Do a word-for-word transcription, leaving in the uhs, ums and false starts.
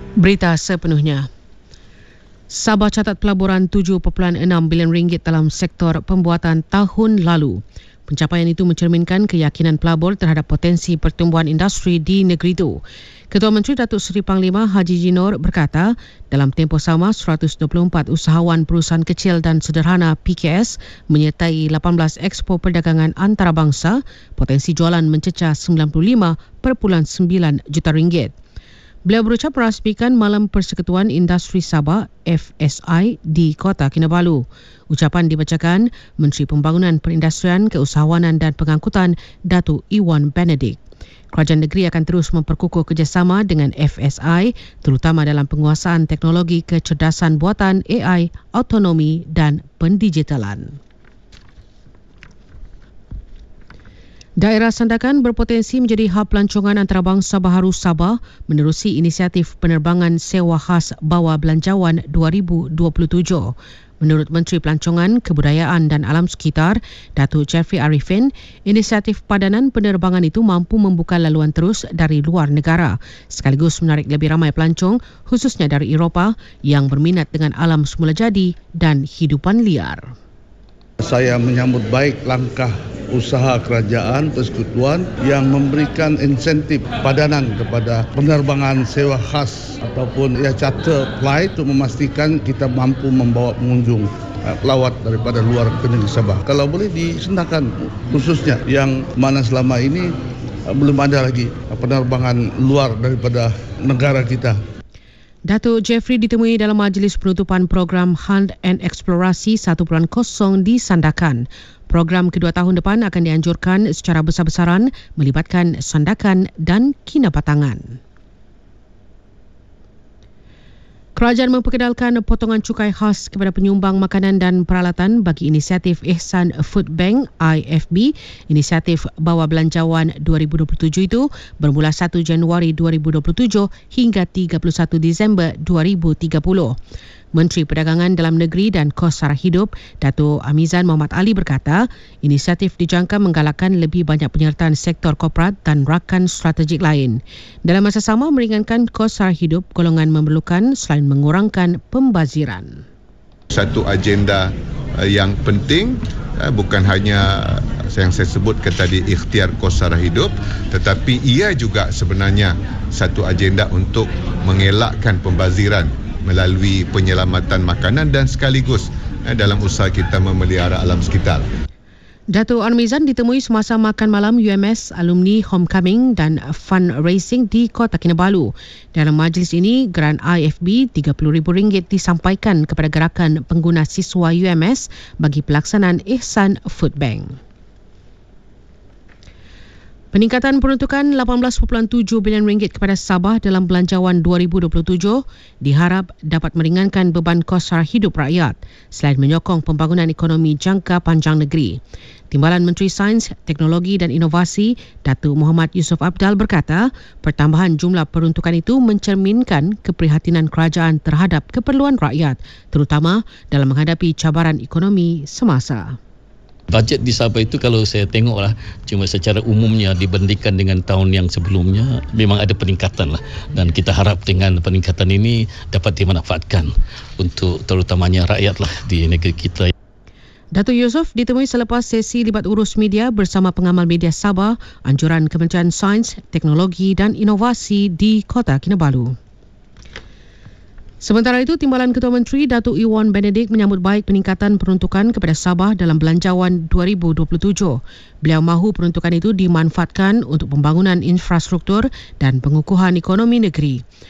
Berita sepenuhnya. Sabah catat pelaburan tujuh perpuluhan enam bilion ringgit dalam sektor pembuatan tahun lalu. Pencapaian itu mencerminkan keyakinan pelabur terhadap potensi pertumbuhan industri di negeri itu. Ketua Menteri Datuk Seri Panglima Haji Jinor berkata, dalam tempoh sama seratus dua puluh empat usahawan perusahaan kecil dan sederhana P K S menyertai lapan belas Expo Perdagangan Antarabangsa, potensi jualan mencecah sembilan puluh lima perpuluhan sembilan juta ringgit. Beliau berucap merasmikan Malam Persekutuan Industri Sabah F S I di Kota Kinabalu. Ucapan dibacakan Menteri Pembangunan Perindustrian, Keusahawanan dan Pengangkutan Datuk Iwan Benedict. Kerajaan negeri akan terus memperkukuh kerjasama dengan F S I terutama dalam penguasaan teknologi kecerdasan buatan A I, autonomi dan pendigitalan. Daerah Sandakan berpotensi menjadi hub pelancongan antarabangsa baharu Sabah menerusi inisiatif penerbangan sewa khas bawah belanjawan dua ribu dua puluh tujuh. Menurut Menteri Pelancongan, Kebudayaan dan Alam Sekitar, Datuk Jeffrey Arifin, inisiatif padanan penerbangan itu mampu membuka laluan terus dari luar negara, sekaligus menarik lebih ramai pelancong, khususnya dari Eropah, yang berminat dengan alam semula jadi dan hidupan liar. Saya menyambut baik langkah usaha kerajaan persekutuan yang memberikan insentif padanan kepada penerbangan sewa khas ataupun ya charter flight untuk memastikan kita mampu membawa pengunjung uh, pelawat daripada luar ke negeri Sabah. Kalau boleh disendakan khususnya yang mana selama ini uh, belum ada lagi uh, penerbangan luar daripada negara kita. Datuk Jeffrey ditemui dalam majlis penutupan program Hunt and Eksplorasi satu titik kosong di Sandakan. Program kedua tahun depan akan dianjurkan secara besar-besaran melibatkan Sandakan dan Kinabatangan. Kerajaan memperkenalkan potongan cukai khas kepada penyumbang makanan dan peralatan bagi inisiatif Ihsan Food Bank I F B. Inisiatif bawah belanjawan dua ribu dua puluh tujuh itu bermula satu Januari dua ribu dua puluh tujuh hingga tiga puluh satu Disember dua ribu tiga puluh. Menteri Perdagangan Dalam Negeri dan Kos Sara Hidup, Datuk Amizan Muhammad Ali berkata, inisiatif dijangka menggalakkan lebih banyak penyertaan sektor korporat dan rakan strategik lain. Dalam masa sama, meringankan kos sara hidup golongan memerlukan selain mengurangkan pembaziran. Satu agenda yang penting bukan hanya yang saya sebutkan tadi ikhtiar kos sara hidup, tetapi ia juga sebenarnya satu agenda untuk mengelakkan pembaziran melalui penyelamatan makanan dan sekaligus eh, dalam usaha kita memelihara alam sekitar. Datuk Armizan ditemui semasa makan malam U M S Alumni Homecoming dan Fundraising di Kota Kinabalu. Dalam majlis ini, geran I F B tiga puluh ribu ringgit disampaikan kepada gerakan pengguna siswa U M S bagi pelaksanaan Ihsan Food Bank. Peningkatan peruntukan lapan belas perpuluhan tujuh bilion ringgit kepada Sabah dalam belanjawan dua ribu dua puluh tujuh diharap dapat meringankan beban kos sara hidup rakyat selain menyokong pembangunan ekonomi jangka panjang negeri. Timbalan Menteri Sains, Teknologi dan Inovasi, Datuk Muhammad Yusof Abdal berkata, pertambahan jumlah peruntukan itu mencerminkan keprihatinan kerajaan terhadap keperluan rakyat, terutama dalam menghadapi cabaran ekonomi semasa. Bajet di Sabah itu kalau saya tengoklah cuma secara umumnya dibandingkan dengan tahun yang sebelumnya memang ada peningkatan lah, dan kita harap dengan peningkatan ini dapat dimanfaatkan untuk terutamanya rakyat lah di negeri kita. Datuk Yusof ditemui selepas sesi libat urus media bersama pengamal media Sabah, anjuran Kementerian Sains, Teknologi dan Inovasi di Kota Kinabalu. Sementara itu, Timbalan Ketua Menteri Datuk Iwan Benedict menyambut baik peningkatan peruntukan kepada Sabah dalam belanjawan dua ribu dua puluh tujuh. Beliau mahu peruntukan itu dimanfaatkan untuk pembangunan infrastruktur dan pengukuhan ekonomi negeri.